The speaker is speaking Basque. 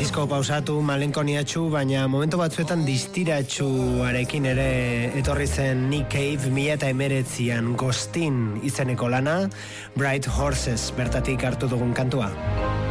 disko pausatu, malenkoniatxu, baina momentu batzuetan distiratxuarekin ere etorri zen Nick Cave 2019an Ghostin izeneko lana, Bright Horses bertatik hartu dugun kantua.